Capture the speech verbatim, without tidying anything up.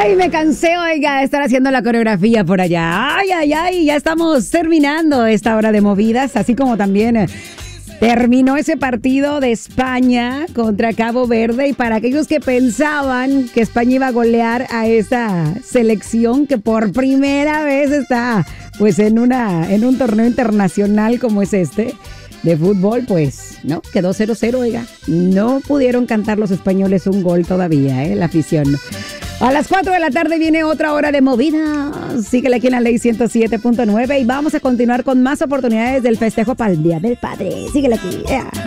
Ay, me cansé, oiga, de estar haciendo la coreografía por allá. Ay, ay, ay, ya estamos terminando esta hora de movidas, así como también eh, terminó ese partido de España contra Cabo Verde. Y para aquellos que pensaban que España iba a golear a esa selección que por primera vez está pues en una en un torneo internacional como es este de fútbol, pues no, quedó cero cero, oiga. No pudieron cantar los españoles un gol todavía, ¿eh? La afición. A las cuatro de la tarde viene otra hora de movida. Síguele aquí en la Ley ciento siete punto nueve y vamos a continuar con más oportunidades del festejo para el Día del Padre. Síguele aquí. Yeah.